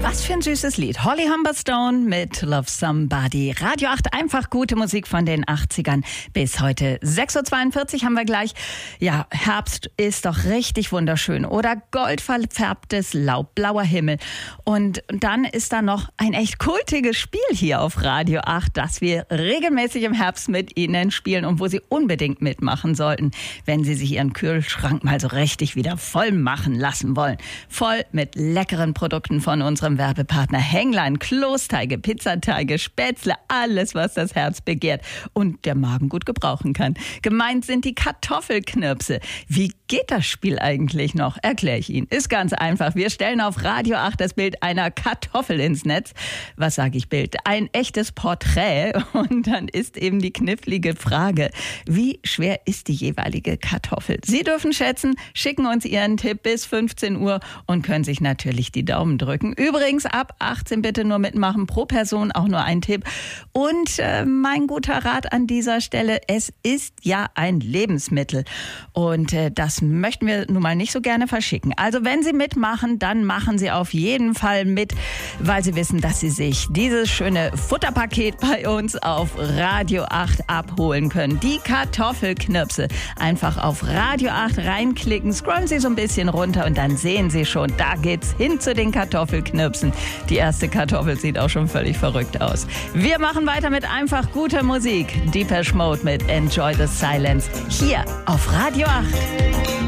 Was für ein süßes Lied. Holly Humberstone mit Love Somebody. Radio 8, einfach gute Musik von den 80ern bis heute. 6.42 Uhr haben wir gleich. Ja, Herbst ist doch richtig wunderschön. Oder goldverfärbtes Laub, blauer Himmel. Und dann ist da noch ein echt kultiges Spiel hier auf Radio 8, das wir regelmäßig im Herbst mit Ihnen spielen und wo Sie unbedingt mitmachen sollten, wenn Sie sich Ihren Kühlschrank mal so richtig wieder voll machen lassen wollen. Voll mit leckeren Produkten von unserem Werbepartner Hänglein, Klosteige, Pizzateige, Spätzle, alles, was das Herz begehrt und der Magen gut gebrauchen kann. Gemeint sind die Kartoffelknirpse. Wie geht das Spiel eigentlich noch? Erkläre ich Ihnen. Ist ganz einfach. Wir stellen auf Radio 8 das Bild einer Kartoffel ins Netz. Was sage ich Bild? Ein echtes Porträt. Und dann ist eben die knifflige Frage, wie schwer ist die jeweilige Kartoffel? Sie dürfen schätzen, schicken uns Ihren Tipp bis 15 Uhr und können sich natürlich die Daumen drücken. Übrigens ab 18 bitte nur mitmachen, pro Person auch nur ein Tipp. Und mein guter Rat an dieser Stelle, es ist ja ein Lebensmittel. Und das möchten wir nun mal nicht so gerne verschicken. Also wenn Sie mitmachen, dann machen Sie auf jeden Fall mit, weil Sie wissen, dass Sie sich dieses schöne Futterpaket bei uns auf Radio 8 abholen können. Die Kartoffelknirpse. Einfach auf Radio 8 reinklicken, scrollen Sie so ein bisschen runter und dann sehen Sie schon, da geht's hin zu den Kartoffelknirpsen. Die erste Kartoffel sieht auch schon völlig verrückt aus. Wir machen weiter mit einfach guter Musik. Depeche Mode mit Enjoy the Silence hier auf Radio 8.